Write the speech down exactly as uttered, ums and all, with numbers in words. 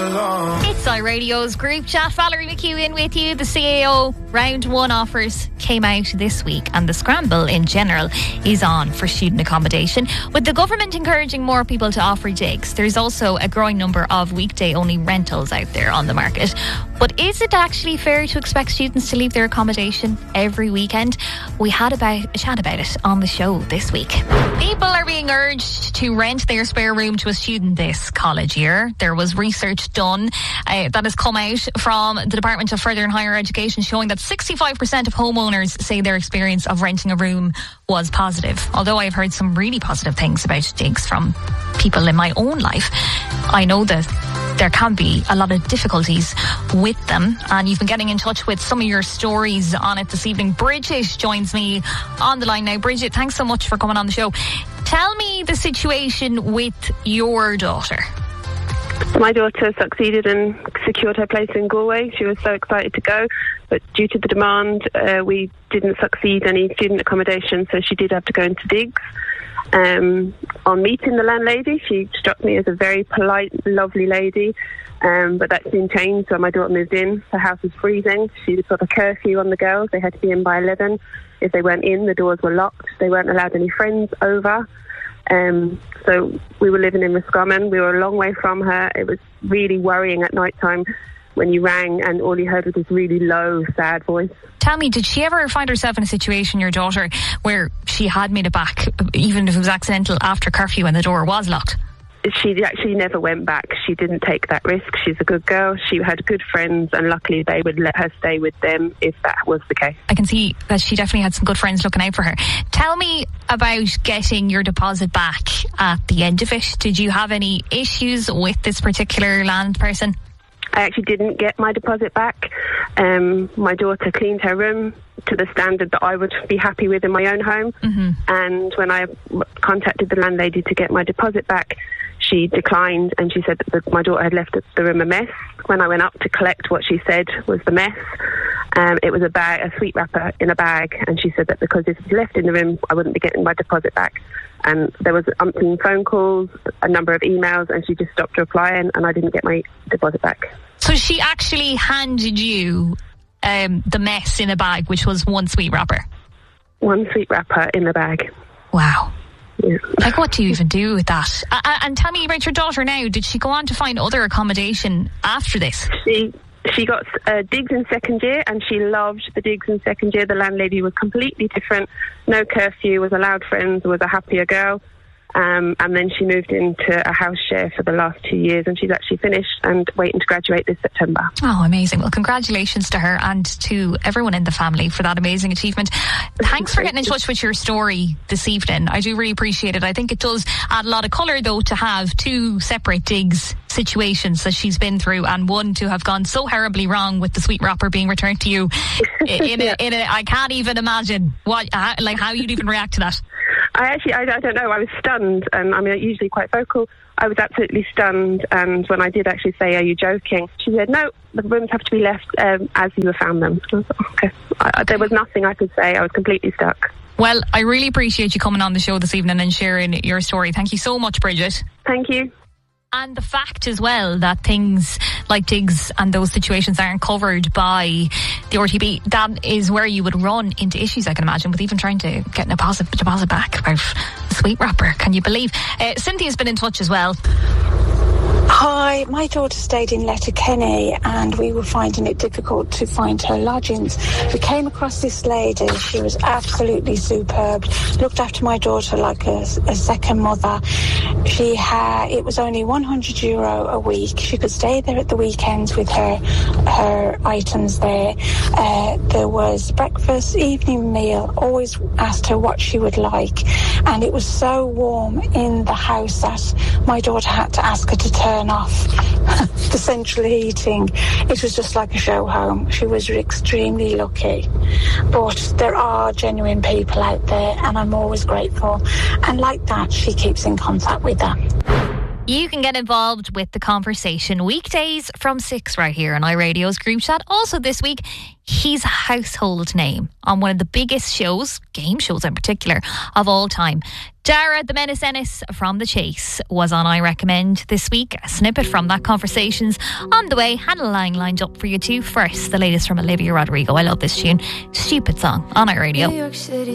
It's iRadio's group chat. Valerie McHugh with you. The C A O round one offers came out this week, and the scramble in general is on for student accommodation. With the government encouraging more people to offer digs, there's also a growing number of weekday-only rentals out there on the market. But is it actually fair to expect students to leave their accommodation every weekend? We had about, a chat about it on the show this week. People are being urged to rent their spare room to a student this college year. There was research done uh, that has come out from the Department of Further and Higher Education showing that sixty-five percent of homeowners say their experience of renting a room was positive. Although I've heard some really positive things about digs from people in my own life, I know that there can be a lot of difficulties with them, and you've been getting in touch with some of your stories on it this evening. Bridget joins me on the line now. Bridget, thanks so much for coming on the show. Tell me the situation with your daughter. My daughter succeeded and secured her place in Galway. She was so excited to go, but due to the demand, uh, we didn't succeed any student accommodation, so she did have to go into digs. Um, on meeting the landlady, she struck me as a very polite, lovely lady, um, but that's been changed. So my daughter moved in. The house was freezing. She put a curfew on the girls. They had to be in by eleven. If they weren't in, the doors were locked. They weren't allowed any friends over. Um, so we were living in Roscommon. We were a long way from her. It was really worrying at night time when you rang and all you heard was this really low, sad voice. Tell me, did she ever find herself in a situation, your daughter, where she had made it back, even if it was accidental, after curfew and the door was locked? She actually never went back. She didn't take that risk. She's a good girl. She had good friends, and luckily they would let her stay with them if that was the case. I can see that she definitely had some good friends looking out for her. Tell me about getting your deposit back at the end of it. Did you have any issues with this particular land person? I actually didn't get my deposit back. Um, my daughter cleaned her room to the standard that I would be happy with in my own home. Mm-hmm. And when I contacted the landlady to get my deposit back, she declined, and she said that my daughter had left the room a mess. When I went up to collect what she said was the mess, um, it was a bag, a sweet wrapper in a bag, and she said that because if it was left in the room, I wouldn't be getting my deposit back. And there was umpteen phone calls, a number of emails, and she just stopped replying, and I didn't get my deposit back. So she actually handed you um, the mess in a bag, which was one sweet wrapper? One sweet wrapper in the bag. Wow. Yeah. Like, what do you even do with that? Uh, and tell me about your daughter now. Did she go on to find other accommodation after this? She she got uh, digs in second year, and she loved the digs in second year. The landlady was completely different. No curfew, was allowed friends, was a happier girl. Um, and then she moved into a house share for the last two years, and she's actually finished and waiting to graduate this September. Oh, amazing. Well, congratulations to her and to everyone in the family for that amazing achievement. Thanks for getting in touch with your story this evening. I do really appreciate it. I think it does add a lot of colour, though, to have two separate digs situations that she's been through, and one to have gone so horribly wrong with the sweet wrapper being returned to you. In a, in a, I can't even imagine what, how, like how you'd even react to that. I actually, I, I don't know, I was stunned, and I mean, I'm usually quite vocal. I was absolutely stunned, and when I did actually say, are you joking? She said, no, the rooms have to be left um, as you found them. I was like, okay. I, there was nothing I could say. I was completely stuck. Well, I really appreciate you coming on the show this evening and sharing your story. Thank you so much, Bridget. Thank you. And the fact as well that things like digs and those situations aren't covered by the R T B, that is where you would run into issues, I can imagine, with even trying to get a deposit, deposit back about a sweet wrapper. Can you believe? Uh, Cynthia's been in touch as well. Hi, my daughter stayed in Letterkenny and we were finding it difficult to find her lodgings. We came across this lady. She was absolutely superb, looked after my daughter like a, a second mother. She had, it was only one hundred euro a week. She could stay there at the weekends with her her items there. Uh, there was breakfast, evening meal, always asked her what she would like. And it was so warm in the house that my daughter had to ask her to turn off the central heating. It was just like a show home. She was extremely lucky. But there are genuine people out there and I'm always grateful. And like that, she keeps in contact with them. You can get involved with the conversation weekdays from six right here on iRadio's group chat. Also this week, he's a household name on one of the biggest shows, game shows in particular, of all time. Dara the Menace Ennis from The Chase was on I Recommend this week. A snippet from that conversation's on the way. Had a line lined up for you too. First, the latest from Olivia Rodrigo. I love this tune. Stupid song on iRadio.